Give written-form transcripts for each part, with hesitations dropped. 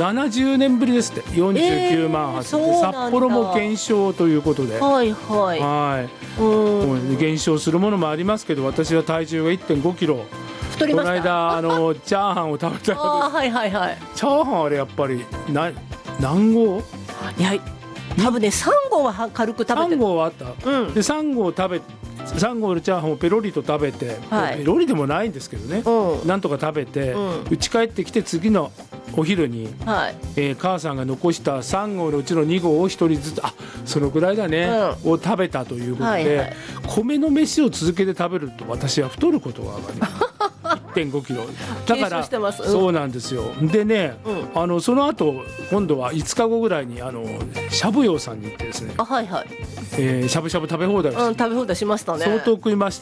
70年ぶりですって49万8000で、札幌も減少ということで、 はいはい、 はい、もう減少するものもありますけど、私は体重が 1.5 キロ太りました。 この間チャーハンを食べたので、 はいはいはい、 チャーハンあれやっぱり何合？ いや多分ね3合は軽く食べて 3合はあった、で3合のチャーハンをペロリと食べて、ペロリでもないんですけどね、なんとか食べて、家帰ってきて次のお昼に、母さんが残した3合のうちの2合を1人ずつそのぐらいだね、を食べたということで、米の飯を続けて食べると私は太ることが分かります。1.5 キロだからそうなんですよ。でね、その後今度は5日後ぐらいにしゃぶ葉さんに行ってですね、しゃぶしゃぶ食べ放題をして、 食べ放題しましたね。 相当食いました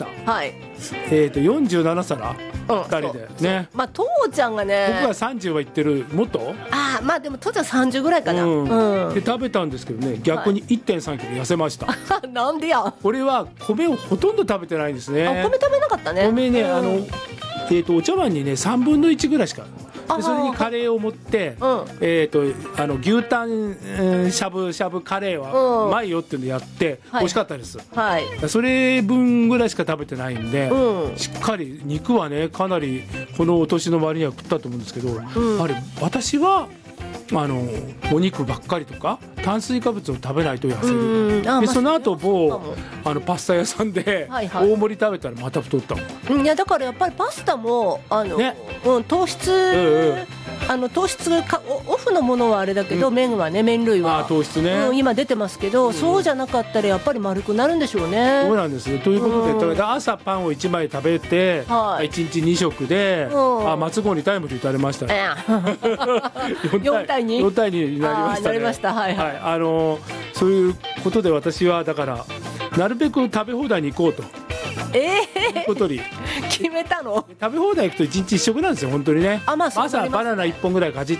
。47皿2人でね。 まあ父ちゃんがね、 僕が30は行ってる、もっとまあでも父ちゃん30ぐらいかな、 で食べたんですけどね、逆に 1.3 キロ痩せました。 なんでや。 これは米をほとんど食べてないんですね。 米食べなかったね。 米ね、お茶碗にね3分の1ぐらいしか、でそれにカレーを持って、牛タンしゃぶしゃぶカレーはうまいよっていうのやって、美味しかったです、それ分ぐらいしか食べてないんで、しっかり肉はねかなりこのお年の割には食ったと思うんですけど、あれ私はお肉ばっかりとか炭水化物を食べないと痩せる。でその後某パスタ屋さんで大盛り食べたらまた太ったもん。 いやだからやっぱりパスタも糖質、糖質がオフのものはあれだけど、麺はね、麺類は糖質ね、 今出てますけど、そうじゃなかったらやっぱり丸くなるんでしょうね。 そうなんですよ。ということで、朝パンを1枚食べて、1日2食で、松郷にタイムリー打たれましたね。4対2 4対2になりましたね。なりました。そういうことで私はだからなるべく食べ放題に行こうと。ことに決めたの。 食べ放題行くと1日1食なんですよ本当にね。朝バナナ1本ぐらいかじって、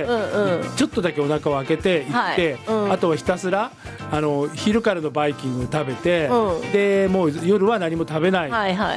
ちょっとだけお腹を開けて行って、あとはひたすら昼からのバイキングを食べて、でもう夜は何も食べない、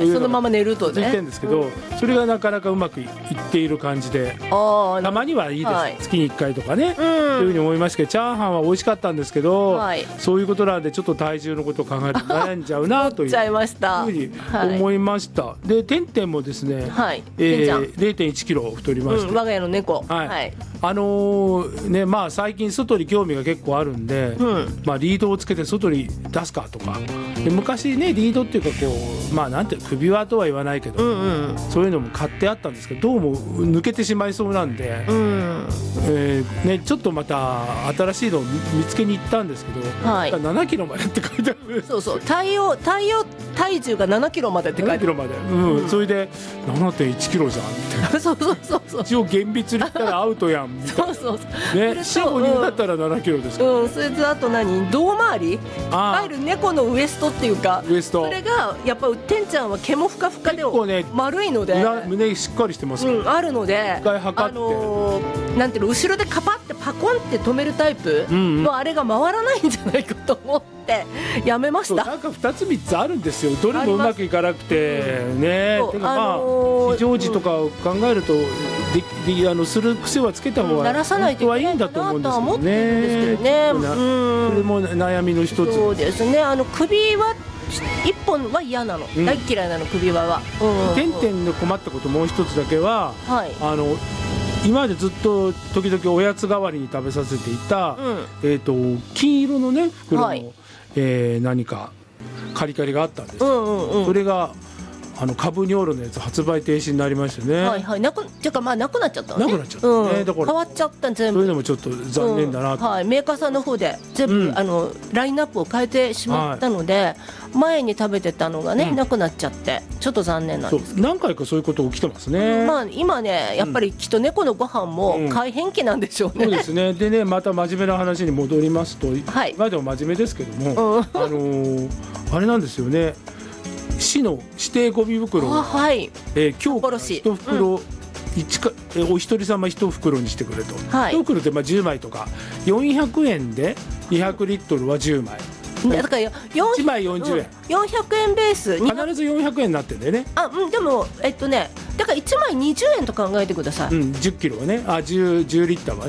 そのまま寝るとね続いてるんですけど、それがなかなかうまくいっている感じで、たまにはいいです、月に1回とかね、というふうに思いましたけど、チャーハンは美味しかったんですけど、そういうことなんでちょっっと体重のことを考えて悩んじゃうなというふうに思いました。でてんてんもですね、0.1 キロ太りました、 我が家の猫、 ね、まあ最近外に興味が結構あるんで、まあ、リードをつけて外に出すかとかで、昔ねリードっていうかこう、まあなんて首輪とは言わないけど、そういうのも買ってあったんですけど、どうも抜けてしまいそうなんで、ね、ちょっとまた新しいのを見つけに行ったんですけど、7キロまでって書いてある。 そうそう、体重が7キロまでって書いてある。 7キロまで、それで 7.1 キロじゃんってそう一応厳密に言ったらアウトやんみたいな。そうね、4、5人だったら7キロですから、 それとあと胴回り、いわゆる猫のウエストっていうか、それがやっぱてんちゃんは毛もふかふかで丸いので、 胸しっかりしてますあるので、 一回測ってなんていうの、後ろでカパってパコンって止めるタイプのあれが回らないんじゃないかと思ってやめました。 なんか2つ3つあるんですよ、どれもうまくいかなくてね。でもまあ非常時とかを考えるとする癖はつけた方が鳴らさないといけないかなとは思ってるんですけどね。 それも悩みの一つ。 そうですね、首は一本は嫌なの、大嫌いなの、首輪は。 てんてんの困ったこともう一つだけは、今までずっと時々おやつ代わりに食べさせていた、金色のね袋の、何かカリカリがあったんですよ。それがカブニョールのやつ発売停止になりましてね。 ていうかまあなくなっちゃったのね。 なくなっちゃったね。だから変わっちゃった全部。 そういうのもちょっと残念だなと。 メーカーさんの方で全部ラインナップを変えてしまったので、前に食べてたのがねなくなっちゃってちょっと残念なんですけど。 何回かそういうこと起きてますね。 まあ今ねやっぱりきっと猫のご飯も改変期なんでしょうね。 そうですね。でね、また真面目な話に戻りますと、今でも真面目ですけども、あれなんですよね。市の指定ゴミ袋を、今日から1袋、お一人様1袋にしてくれと、1袋って10枚とか400円で200リットルは10枚だから 1枚40円、 400円ベース必ず400円になってんだよね。 でもだから1枚20円と考えてください。 10キロはね、10リッターはね。